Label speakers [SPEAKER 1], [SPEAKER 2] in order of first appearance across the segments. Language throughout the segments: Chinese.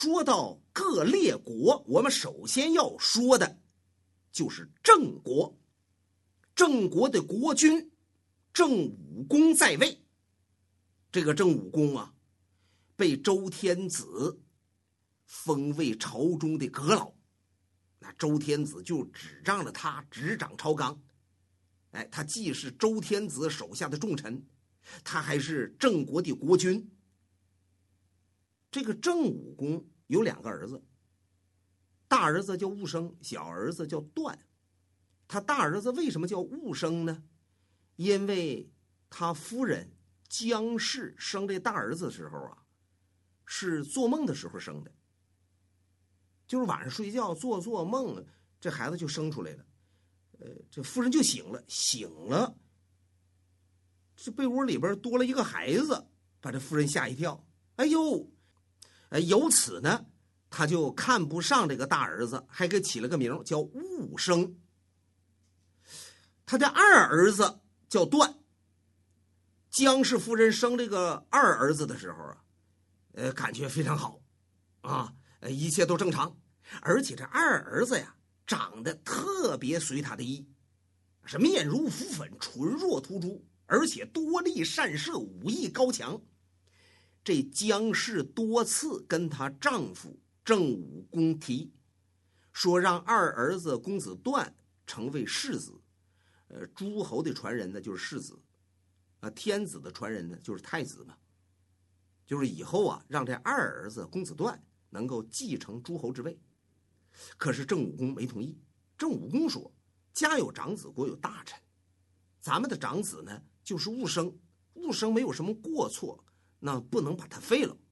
[SPEAKER 1] 说到各列国，我们首先要说的就是郑国。郑国的国君郑武公在位。这个郑武公啊，被周天子封为朝中的阁老。那周天子就指仗着他执掌朝纲。他既是周天子手下的重臣，他还是郑国的国君。这个郑武公有2个儿子，大儿子叫寤生，小儿子叫段。他大儿子为什么叫寤生呢？因为他夫人姜氏生这大儿子的时候啊，是做梦的时候生的，就是晚上睡觉做梦，这孩子就生出来了。这夫人就醒了，这被窝里边多了一个孩子，把这夫人吓一跳。哎呦，由此呢，他就看不上这个大儿子，还给起了个名叫寤生。他的二儿子叫段。姜氏夫人生这个二儿子的时候啊，感觉非常好啊，一切都正常。而且这二儿子呀，长得特别随他的意，是面如浮粉，唇若涂朱，而且多力善射，武艺高强。这姜氏多次跟她丈夫郑武公提，说让二儿子公子段成为世子。诸侯的传人呢就是世子，天子的传人呢就是太子嘛，就是以后啊让这二儿子公子段能够继承诸侯之位。可是郑武公没同意。郑武公说，家有长子，国有大臣，咱们的长子呢就是寤生，寤生没有什么过错，那不能把他废了。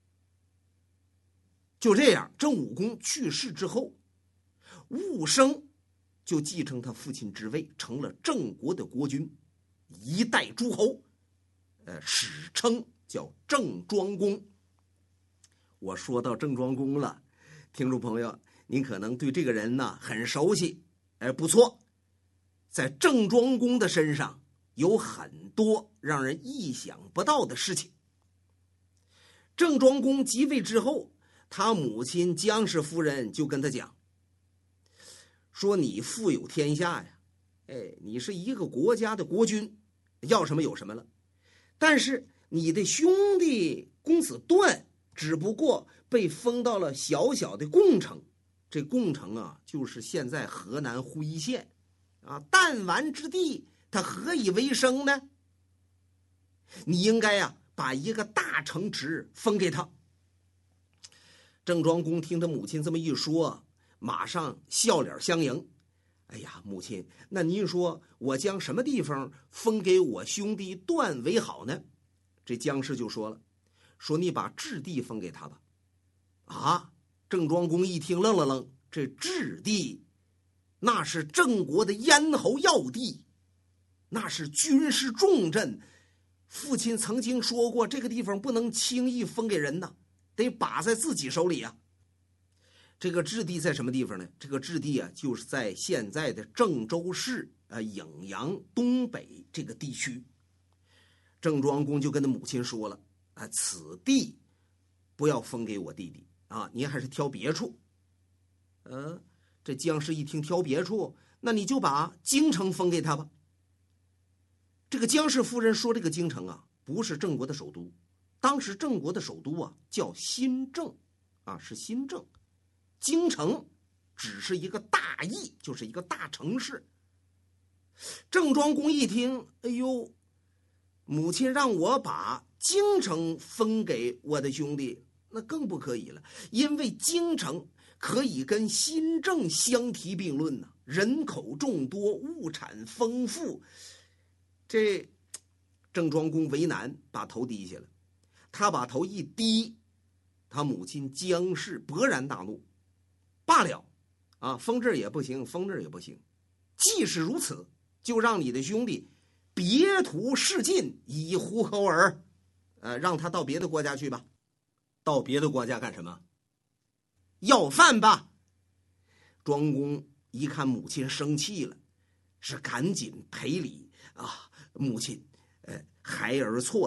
[SPEAKER 1] 就这样，郑武公去世之后，寤生就继承他父亲之位，成了郑国的国君，一代诸侯，史称叫郑庄公。我说到郑庄公了，听众朋友，您可能对这个人呢很熟悉。不错，在郑庄公的身上有很多让人意想不到的事情。郑庄公即位之后，他母亲姜氏夫人就跟他讲，说你富有天下呀，你是一个国家的国君，要什么有什么了。但是你的兄弟公子段只不过被封到了小小的贡城，这贡城啊就是现在河南辉县啊，弹丸之地，他何以为生呢？你应该啊把一个大城池封给他。郑庄公听他母亲这么一说，马上笑脸相迎。哎呀，母亲，那您说我将什么地方封给我兄弟段为好呢？这姜氏就说了，说你把郅地封给他吧。啊，郑庄公一听愣了愣，这郅地那是郑国的咽喉要地，那是军事重镇，父亲曾经说过，这个地方不能轻易封给人呐，得把在自己手里啊。这个郅地在什么地方呢？这个郅地啊，就是在现在的郑州市颍阳东北这个地区。郑庄公就跟他母亲说了，此地不要封给我弟弟啊，您还是挑别处。这姜氏一听挑别处，那你就把京城封给他吧。这个姜氏夫人说，这个京城啊不是郑国的首都，当时郑国的首都啊叫新郑啊，是新郑。京城只是一个大邑，就是一个大城市。郑庄公一听，哎呦，母亲让我把京城分给我的兄弟，那更不可以了，因为京城可以跟新郑相提并论呢，人口众多，物产丰富。这郑庄公为难，把头低下了。他把头一低，他母亲姜氏勃然大怒。罢了啊，封这儿也不行，封这儿也不行。既是如此，就让你的兄弟别图仕进，以糊口耳。让他到别的国家去吧。到别的国家干什么？要饭吧。庄公一看母亲生气了，是赶紧赔礼啊，母亲，孩儿错了，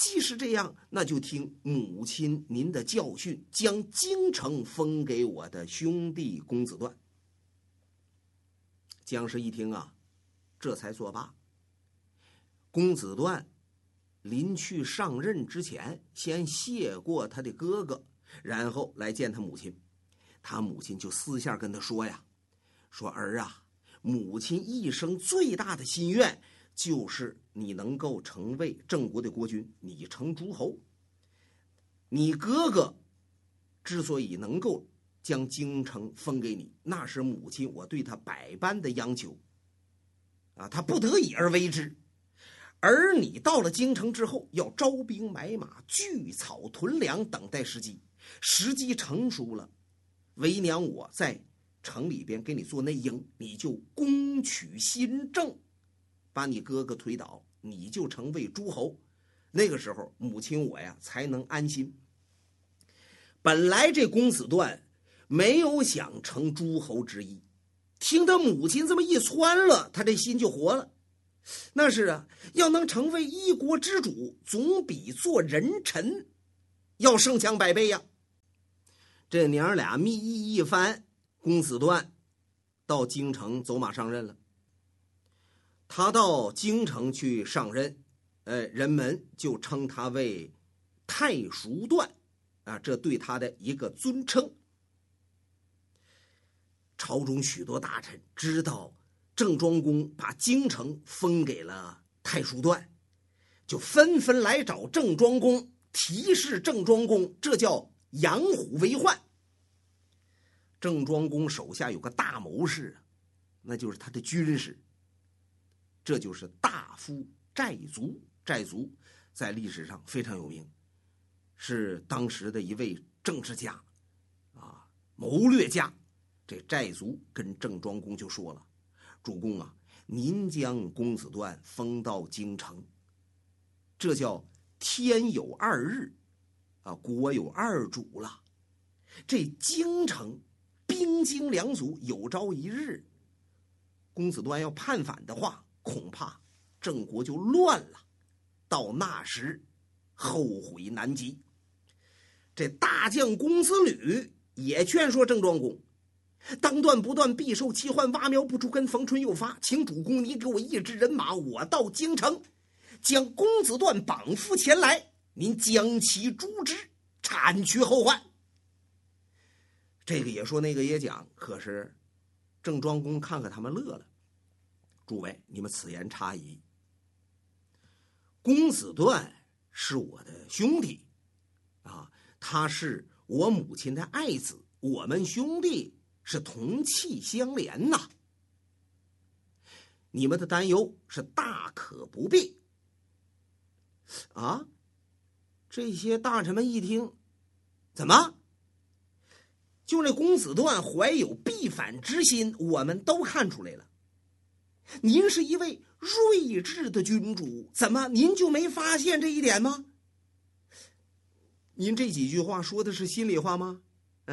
[SPEAKER 1] 既是这样，那就听母亲您的教训，将京城封给我的兄弟公子段。姜氏一听啊，这才作罢。公子段临去上任之前，先谢过他的哥哥，然后来见他母亲。他母亲就私下跟他说呀，说儿啊，母亲一生最大的心愿就是你能够成为郑国的国君，你成诸侯。你哥哥之所以能够将京城封给你，那是母亲我对他百般的央求啊，他不得已而为之。而你到了京城之后，要招兵买马，聚草屯粮，等待时机。时机成熟了，为娘我在城里边给你做内应，你就攻取新郑，把你哥哥推倒，你就成为诸侯。那个时候母亲我呀才能安心。本来这公子段没有想成诸侯之意，听他母亲这么一撺了，他这心就活了。那是啊，要能成为一国之主，总比做人臣要胜强百倍呀。这娘俩密议一番，公子段到京城走马上任了。他到京城去上任，人们就称他为太叔段啊，这对他的一个尊称。朝中许多大臣知道郑庄公把京城封给了太叔段，就纷纷来找郑庄公，提示郑庄公，这叫养虎为患。郑庄公手下有个大谋士，那就是他的军师，这就是大夫寨族。寨族在历史上非常有名，是当时的一位政治家啊，谋略家。这寨族跟郑庄公就说了，主公啊，您将公子段封到京城，这叫天有二日啊，国有二主了。这京城兵精粮足，有朝一日公子段要叛反的话，恐怕郑国就乱了，到那时后悔难及。这大将公子吕也劝说郑庄公，当断不断，必受其患，蛙苗不出根，逢春又发，请主公你给我一支人马，我到京城将公子段绑缚前来，您将其诛之，铲去后患。这个也说那个也讲，可是郑庄公看看他们乐了。诸位，你们此言差矣，公子段是我的兄弟啊，他是我母亲的爱子，我们兄弟是同气相连呐。你们的担忧是大可不必啊。这些大臣们一听，怎么就这公子段怀有必反之心，我们都看出来了。您是一位睿智的君主，怎么您就没发现这一点吗？您这几句话说的是心里话吗？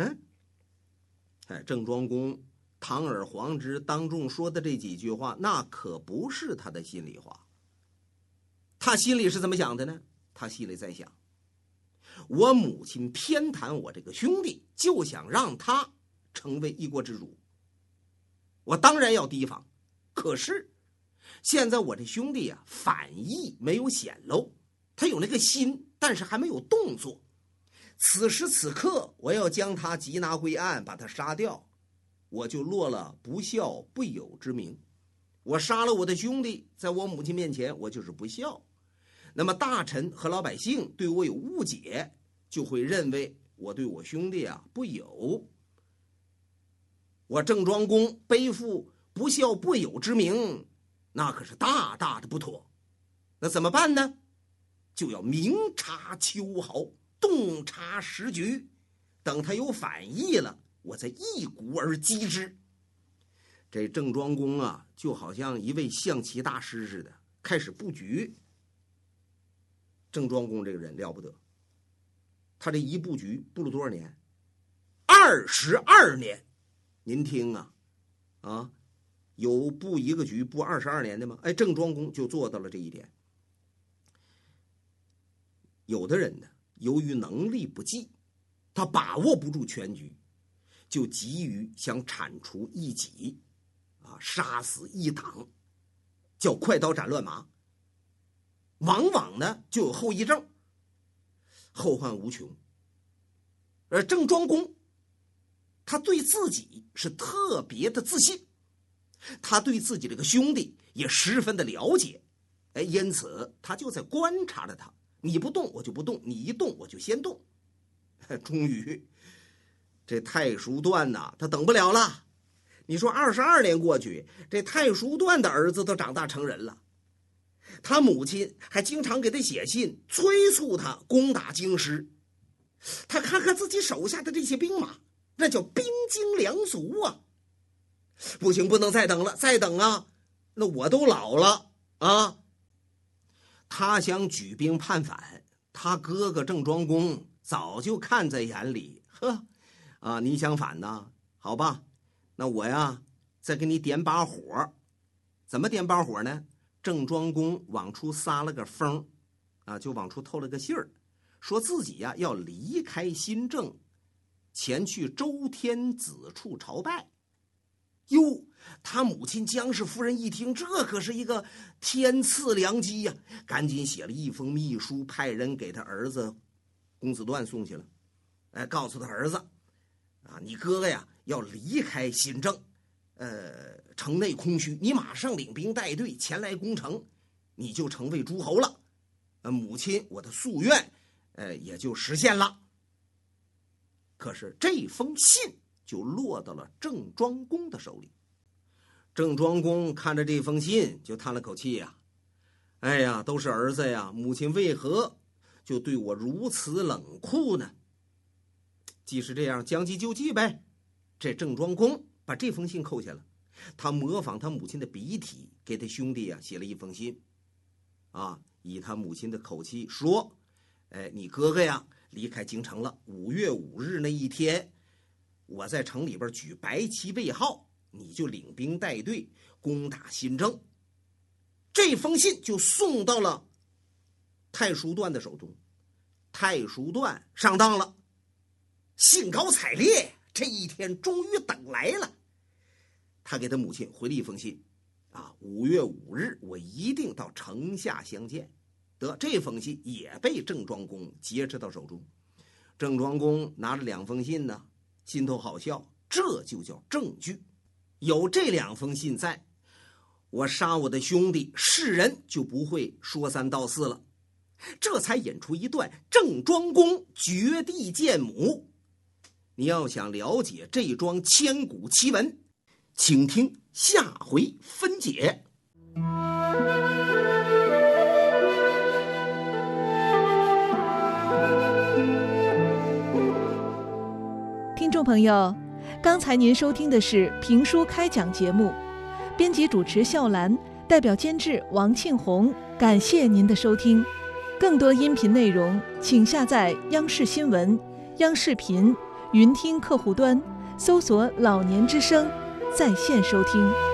[SPEAKER 1] 郑庄公堂而皇之当众说的这几句话，那可不是他的心里话。他心里是怎么想的呢？他心里在想，我母亲偏袒我这个兄弟，就想让他成为一国之主，我当然要提防。可是现在我这兄弟啊，反意没有显露，他有那个心，但是还没有动作。此时此刻我要将他缉拿归案，把他杀掉，我就落了不孝不友之名。我杀了我的兄弟，在我母亲面前我就是不孝，那么大臣和老百姓对我有误解，就会认为我对我兄弟啊不友。我郑庄公背负不孝不友之名，那可是大大的不妥。那怎么办呢？就要明察秋毫，洞察时局，等他有反意了，我再一鼓而击之。这郑庄公啊，就好像一位象棋大师似的，开始布局。郑庄公这个人了不得，他这一布局布了多少年？22年。您听啊，有布一个局布22年的吗？郑庄公就做到了这一点。 有的人呢，由于能力不济，他把握不住全局，就急于想铲除异己，杀死一党，叫快刀斩乱麻，往往呢就有后遗症，后患无穷。而郑庄公，他对自己是特别的自信，他对自己这个兄弟也十分的了解，因此他就在观察着他，你不动我就不动，你一动我就先动。终于这太叔段呐，他等不了了。你说22年过去，这太叔段的儿子都长大成人了，他母亲还经常给他写信催促他攻打京师。他看看自己手下的这些兵马，那叫兵精粮足啊！不行，不能再等了，再等啊，那我都老了啊！他想举兵叛反，他哥哥郑庄公早就看在眼里，你想反呢？好吧，那我呀再给你点把火。怎么点把火呢？郑庄公往出撒了个风，就往出透了个信儿，说自己呀要离开新郑，前去周天子处朝拜。哟，他母亲姜氏夫人一听，这可是一个天赐良机呀，赶紧写了一封密书，派人给他儿子公子段送去了。告诉他儿子，你哥哥呀要离开新郑，城内空虚，你马上领兵带队前来攻城，你就成为诸侯了。母亲我的夙愿，也就实现了。可是这封信就落到了郑庄公的手里。郑庄公看着这封信就叹了口气呀，哎呀，都是儿子呀，母亲为何就对我如此冷酷呢？既是这样，将计就计呗。这郑庄公把这封信扣下了，他模仿他母亲的笔体，给他兄弟写了一封信，以他母亲的口气说，你哥哥呀离开京城了，5月5日那一天，我在城里边举白旗卫号，你就领兵带队攻打新郑。这封信就送到了太叔段的手中，太叔段上当了，兴高采烈，这一天终于等来了。他给他母亲回了一封信，5月5日我一定到城下相见。得，这封信也被郑庄公劫持到手中。郑庄公拿着2封信呢，心头好笑，这就叫证据。有这2封信在，我杀我的兄弟，世人就不会说三道四了。这才引出一段郑庄公掘地见母。你要想了解这桩千古奇闻，请听下回分解。
[SPEAKER 2] 听众朋友，刚才您收听的是评书开讲节目，编辑主持笑兰，代表监制王庆红，感谢您的收听。更多音频内容，请下载央视新闻、央视频、云听客户端，搜索“老年之声”在线收听。